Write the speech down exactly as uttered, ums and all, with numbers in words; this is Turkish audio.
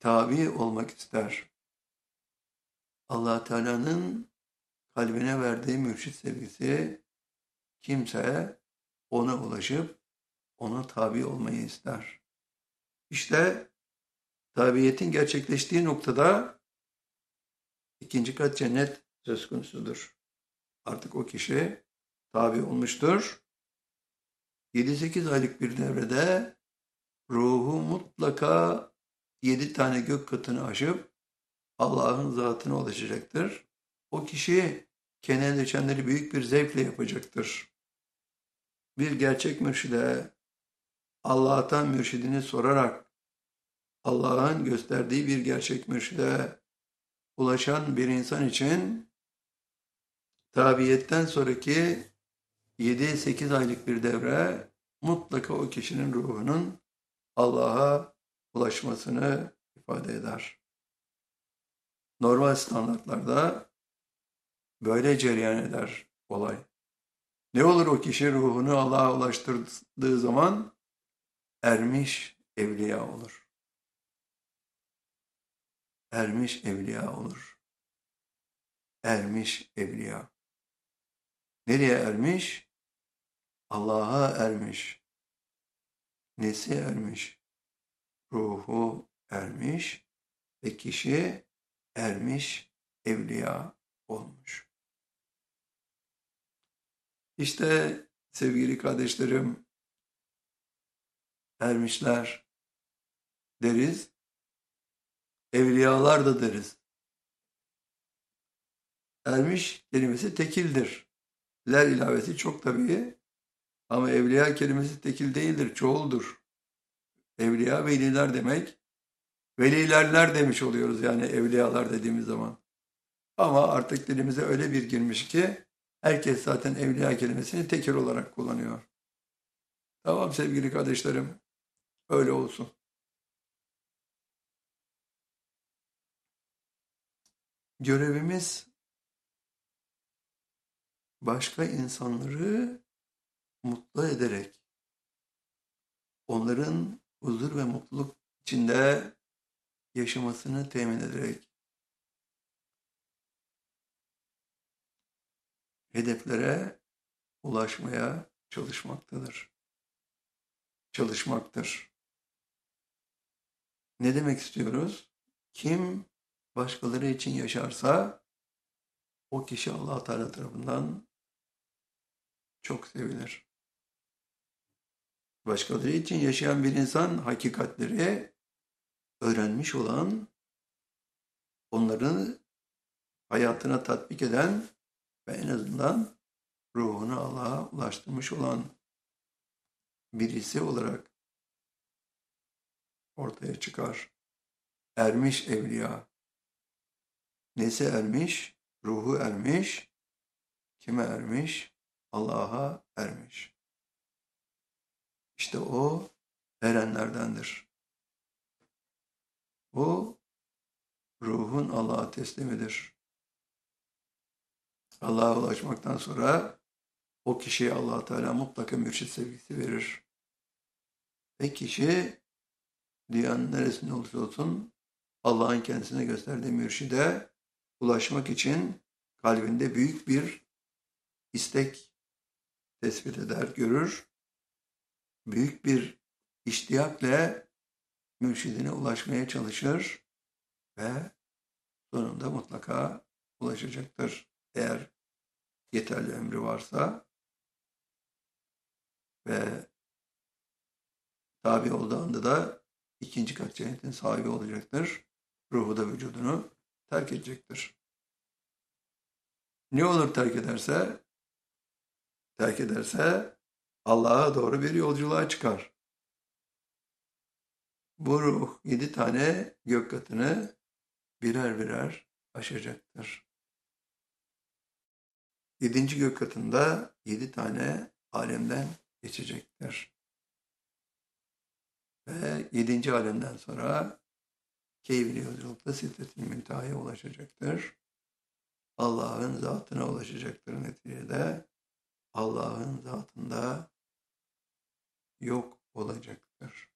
tabi olmak ister. Allah Teala'nın kalbine verdiği mürşit sevgisi, kimse ona ulaşıp ona tabi olmayı ister. İşte tabiyetin gerçekleştiği noktada ikinci kat cennet söz konusudur. Artık o kişi tabi olmuştur. yedi sekiz aylık bir devrede ruhu mutlaka yedi tane gök katını aşıp Allah'ın zatına ulaşacaktır. O kişi kenel düşenleri büyük bir zevkle yapacaktır. Bir gerçek mürşide Allah'tan mürşidini sorarak Allah'ın gösterdiği bir gerçek mürşide ulaşan bir insan için tabiyetten sonraki yedi sekiz aylık bir devre mutlaka o kişinin ruhunun Allah'a ulaşmasını ifade eder. Normal standartlarda böyle cereyan eder olay. Ne olur o kişi ruhunu Allah'a ulaştırdığı zaman ermiş evliya olur. Ermiş evliya olur. Ermiş evliya. Nereye ermiş? Allah'a ermiş. Nesi ermiş? Ruhu ermiş ve kişi ermiş evliya olmuş. İşte sevgili kardeşlerim, ermişler deriz, evliyalar da deriz. Ermiş kelimesi tekildir. Ler ilavesi çok tabii ama evliya kelimesi tekil değildir, çoğuldur. Evliya veliler demek. Velilerler demiş oluyoruz yani evliyalar dediğimiz zaman. Ama artık dilimize öyle bir girmiş ki herkes zaten evliya kelimesini tekil olarak kullanıyor. Tamam sevgili kardeşlerim, öyle olsun. Görevimiz başka insanları mutlu ederek, onların huzur ve mutluluk içinde yaşamasını temin ederek, hedeflere ulaşmaya çalışmaktadır. Çalışmaktır. Ne demek istiyoruz? Kim başkaları için yaşarsa o kişi Allah Teala tarafından çok sevilir. Başkaları için yaşayan bir insan hakikatleri öğrenmiş olan, onların hayatına tatbik eden ve en azından ruhunu Allah'a ulaştırmış olan birisi olarak ortaya çıkar. Ermiş evliya. Nesi ermiş? Ruhu ermiş. Kime ermiş? Allah'a ermiş. İşte o erenlerdendir. O ruhun Allah'a teslimidir. Allah'a ulaşmaktan sonra o kişiye Allah Teala mutlaka mürşit sevgisi verir. Ve kişi dünyanın neresinde olursa olsun Allah'ın kendisine gösterdiği mürşide ulaşmak için kalbinde büyük bir istek tespit eder, görür. Büyük bir iştiyakla mürşidine ulaşmaya çalışır ve sonunda mutlaka ulaşacaktır. Eğer yeterli ömrü varsa ve tabi olduğu anda da ikinci kat cennetin sahibi olacaktır. Ruhu da vücudunu terk edecektir. Ne olur terk ederse? Terk ederse Allah'a doğru bir yolculuğa çıkar. Bu ruh yedi tane gök katını birer birer aşacaktır. Yedinci gök katında yedi tane alemden geçecektir. Ve yedinci alemden sonra keyifli yolculukta Sidret-i Münteha'ya ulaşacaktır. Allah'ın zatına ulaşacaktır neticede. Allah'ın zatında yok olacaktır.